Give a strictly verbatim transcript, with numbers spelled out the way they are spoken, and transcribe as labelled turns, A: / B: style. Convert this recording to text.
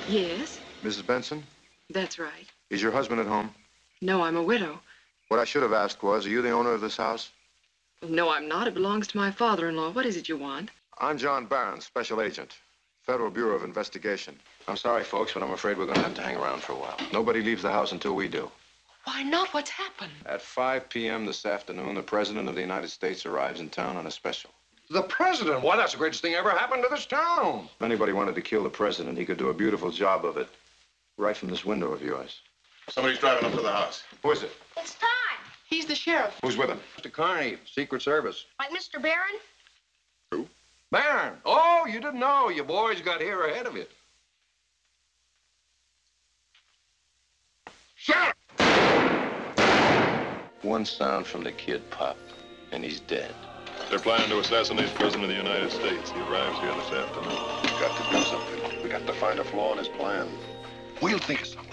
A: Yes,
B: Missus Benson,
A: that's right.
B: is your husband at home?
A: No, I'm a widow.
B: What I should have asked was, are you the owner of this house?
A: No, I'm not. It belongs to my father-in-law. What is it you want?
B: I'm John Barron, Special Agent, Federal Bureau of Investigation. I'm sorry, folks, but I'm afraid we're going to have to hang around for a while. Nobody leaves the house until we do.
A: Why not? What's happened?
B: At five p m this afternoon, the President of the United States arrives in town on a special.
C: The President? Why, that's the greatest thing ever happened to this town.
B: If anybody wanted to kill the President, he could do a beautiful job of it right from this window of yours.
D: Somebody's driving up to the house.
B: Who is it?
E: It's time.
A: He's the sheriff.
B: Who's with him?
C: Mister Carney, Secret Service.
E: Like Mister Barron?
B: Who?
C: Barron. Oh, you didn't know. You boys got here ahead of you.
D: Sheriff!
F: One sound from the kid, Pop, and he's dead.
D: They're planning to assassinate the President of the United States. He arrives here this afternoon.
F: We've got to do something. We got to find a flaw in his plan.
D: We'll think of something.